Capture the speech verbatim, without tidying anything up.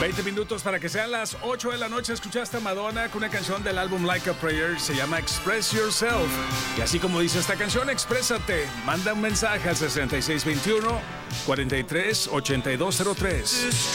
veinte minutos para que sean las ocho de la noche. Escuchaste a Madonna con una canción del álbum Like a Prayer. Se llama Express Yourself. Y así como dice esta canción, exprésate. Manda un mensaje al sesenta y seis veintiuno, cuarenta y tres, ochenta y dos cero tres.